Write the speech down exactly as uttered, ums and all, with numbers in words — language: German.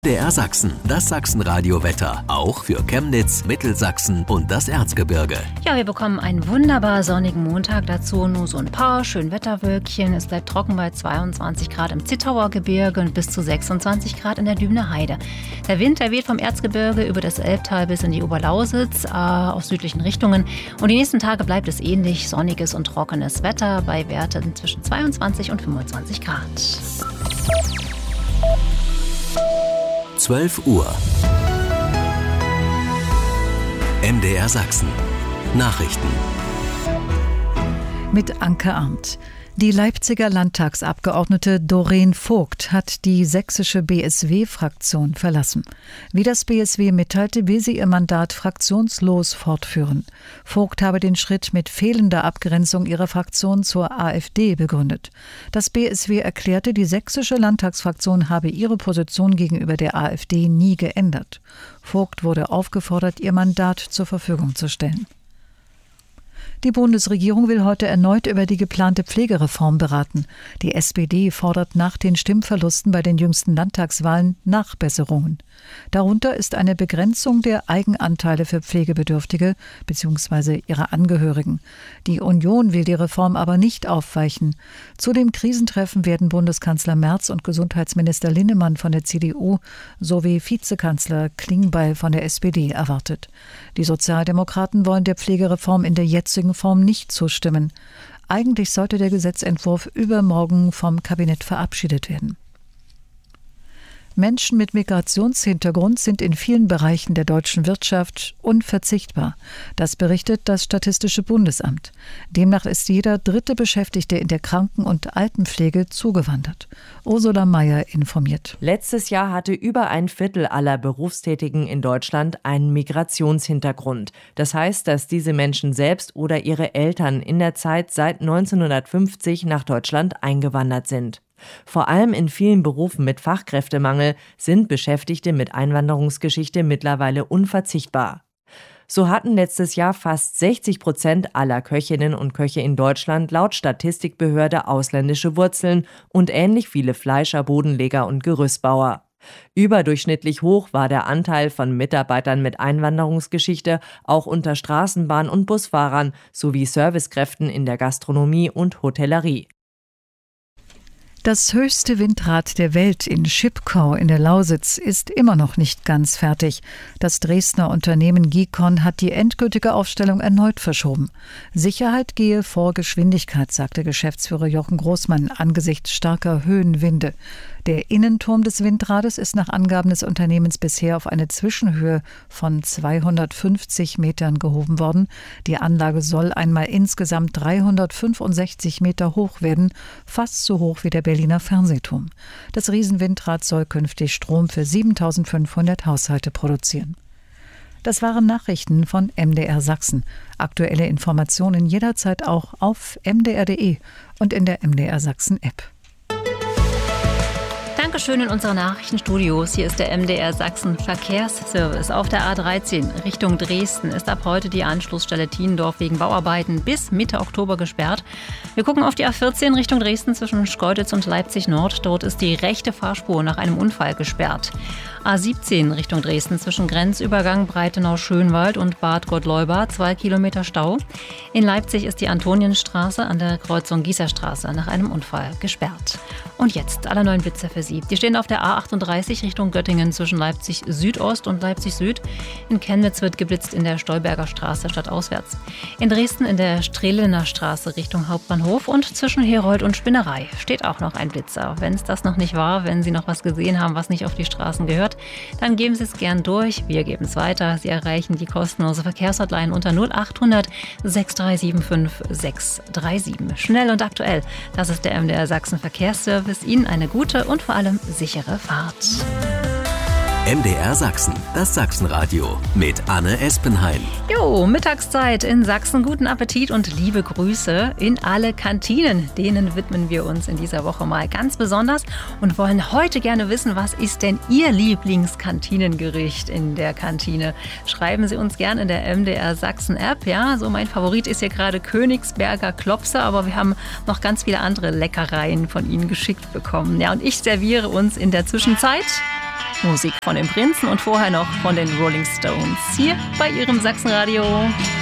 M D R Sachsen, das Sachsenradio-Wetter, auch für Chemnitz, Mittelsachsen und das Erzgebirge. Ja, wir bekommen einen wunderbar sonnigen Montag, dazu nur so ein paar schön Wetterwölkchen. Es bleibt trocken bei zweiundzwanzig Grad im Zittauer Gebirge und bis zu sechsundzwanzig Grad in der Dübener Heide. Der Wind, der weht vom Erzgebirge über das Elbtal bis in die Oberlausitz, äh, aus südlichen Richtungen. Und die nächsten Tage bleibt es ähnlich sonniges und trockenes Wetter bei Werten zwischen zweiundzwanzig und fünfundzwanzig Grad. zwölf Uhr. M D R Sachsen. Nachrichten. Mit Anke Arndt. Die Leipziger Landtagsabgeordnete Doreen Vogt hat die sächsische B S W-Fraktion verlassen. Wie das B S W mitteilte, will sie ihr Mandat fraktionslos fortführen. Vogt habe den Schritt mit fehlender Abgrenzung ihrer Fraktion zur AfD begründet. Das B S W erklärte, die sächsische Landtagsfraktion habe ihre Position gegenüber der AfD nie geändert. Vogt wurde aufgefordert, ihr Mandat zur Verfügung zu stellen. Die Bundesregierung will heute erneut über die geplante Pflegereform beraten. Die S P D fordert nach den Stimmverlusten bei den jüngsten Landtagswahlen Nachbesserungen. Darunter ist eine Begrenzung der Eigenanteile für Pflegebedürftige bzw. ihre Angehörigen. Die Union will die Reform aber nicht aufweichen. Zu dem Krisentreffen werden Bundeskanzler Merz und Gesundheitsminister Linnemann von der C D U sowie Vizekanzler Klingbeil von der S P D erwartet. Die Sozialdemokraten wollen der Pflegereform in der jetzigen Form nicht zustimmen. Eigentlich sollte der Gesetzentwurf übermorgen vom Kabinett verabschiedet werden. Menschen mit Migrationshintergrund sind in vielen Bereichen der deutschen Wirtschaft unverzichtbar. Das berichtet das Statistische Bundesamt. Demnach ist jeder dritte Beschäftigte in der Kranken- und Altenpflege zugewandert. Ursula Mayer informiert. Letztes Jahr hatte über ein Viertel aller Berufstätigen in Deutschland einen Migrationshintergrund. Das heißt, dass diese Menschen selbst oder ihre Eltern in der Zeit seit neunzehnhundertfünfzig nach Deutschland eingewandert sind. Vor allem in vielen Berufen mit Fachkräftemangel sind Beschäftigte mit Einwanderungsgeschichte mittlerweile unverzichtbar. So hatten letztes Jahr fast sechzig Prozent aller Köchinnen und Köche in Deutschland laut Statistikbehörde ausländische Wurzeln und ähnlich viele Fleischer, Bodenleger und Gerüstbauer. Überdurchschnittlich hoch war der Anteil von Mitarbeitern mit Einwanderungsgeschichte auch unter Straßenbahn- und Busfahrern sowie Servicekräften in der Gastronomie und Hotellerie. Das höchste Windrad der Welt in Schipkau in der Lausitz ist immer noch nicht ganz fertig. Das Dresdner Unternehmen Gicon hat die endgültige Aufstellung erneut verschoben. Sicherheit gehe vor Geschwindigkeit, sagte Geschäftsführer Jochen Großmann angesichts starker Höhenwinde. Der Innenturm des Windrades ist nach Angaben des Unternehmens bisher auf eine Zwischenhöhe von zweihundertfünfzig Metern gehoben worden. Die Anlage soll einmal insgesamt dreihundertfünfundsechzig Meter hoch werden, fast so hoch wie der Berliner Fernsehturm. Das Riesenwindrad soll künftig Strom für siebentausendfünfhundert Haushalte produzieren. Das waren Nachrichten von M D R Sachsen. Aktuelle Informationen jederzeit auch auf m d r punkt d e und in der M D R Sachsen App. Dankeschön in unseren Nachrichtenstudios. Hier ist der M D R Sachsen Verkehrsservice. Auf der A dreizehn Richtung Dresden ist ab heute die Anschlussstelle Tiendorf wegen Bauarbeiten bis Mitte Oktober gesperrt. Wir gucken auf die A vierzehn Richtung Dresden zwischen Schkeuditz und Leipzig Nord. Dort ist die rechte Fahrspur nach einem Unfall gesperrt. A siebzehn Richtung Dresden zwischen Grenzübergang Breitenau-Schönwald und Bad Gottleuba, zwei Kilometer Stau. In Leipzig ist die Antonienstraße an der Kreuzung Gießerstraße nach einem Unfall gesperrt. Und jetzt alle neuen Blitzer für Sie. Die stehen auf der A achtunddreißig Richtung Göttingen zwischen Leipzig Südost und Leipzig Süd. In Chemnitz wird geblitzt in der Stolberger Straße stadtauswärts. In Dresden in der Strehlener Straße Richtung Hauptbahnhof und zwischen Herold und Spinnerei steht auch noch ein Blitzer. Wenn es das noch nicht war, wenn Sie noch was gesehen haben, was nicht auf die Straßen gehört, dann geben Sie es gern durch. Wir geben es weiter. Sie erreichen die kostenlose Verkehrshotline unter null achthundert sechs drei sieben fünf sechs drei sieben. Schnell und aktuell. Das ist der M D R Sachsen Verkehrsservice. Ihnen eine gute und vor allem sichere Fahrt. M D R Sachsen, das Sachsenradio mit Anne Espenheim. Jo, Mittagszeit in Sachsen. Guten Appetit und liebe Grüße in alle Kantinen. Denen widmen wir uns in dieser Woche mal ganz besonders und wollen heute gerne wissen, was ist denn Ihr Lieblingskantinengericht in der Kantine? Schreiben Sie uns gerne in der M D R Sachsen App. Ja, so mein Favorit ist hier gerade Königsberger Klopse, aber wir haben noch ganz viele andere Leckereien von Ihnen geschickt bekommen. Ja, und ich serviere uns in der Zwischenzeit Musik von den Prinzen und vorher noch von den Rolling Stones. Hier bei Ihrem Sachsenradio.